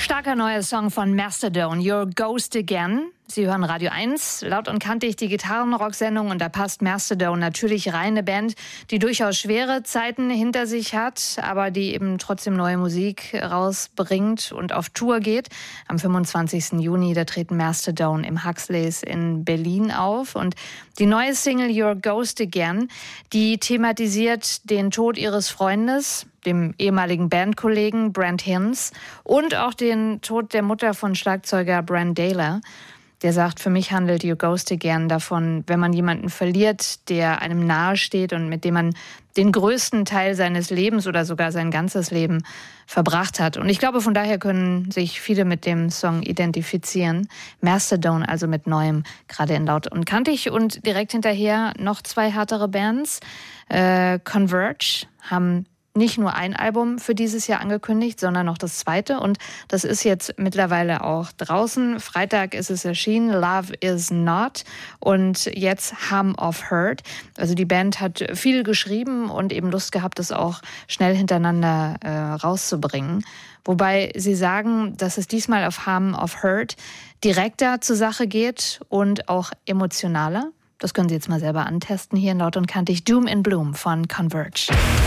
Starker neuer Song von Mastodon, Your Ghost Again. Sie hören Radio 1, laut und kantig die Gitarrenrock-Sendung, und da passt Mastodon natürlich rein. Eine Band, die durchaus schwere Zeiten hinter sich hat, aber die eben trotzdem neue Musik rausbringt und auf Tour geht. Am 25. Juni, da treten Mastodon im Huxleys in Berlin auf. Und die neue Single Your Ghost Again, die thematisiert den Tod ihres Freundes, dem ehemaligen Bandkollegen Brent Hinds, und auch den Tod der Mutter von Schlagzeuger Brann Dailor. Der sagt, für mich handelt Your Ghost Again davon, wenn man jemanden verliert, der einem nahe steht und mit dem man den größten Teil seines Lebens oder sogar sein ganzes Leben verbracht hat. Und ich glaube, von daher können sich viele mit dem Song identifizieren. Mastodon also mit Neuem, gerade in Laut und Kantig. Und direkt hinterher noch zwei härtere Bands. Converge haben nicht nur ein Album für dieses Jahr angekündigt, sondern noch das zweite. Und das ist jetzt mittlerweile auch draußen. Freitag ist es erschienen, Love Is Not. Und jetzt Hum of Hurt. Also die Band hat viel geschrieben und eben Lust gehabt, das auch schnell hintereinander rauszubringen. Wobei sie sagen, dass es diesmal auf Hum of Hurt direkter zur Sache geht und auch emotionaler. Das können Sie jetzt mal selber antesten hier in Laut und Kantig. Doom in Bloom von Converge.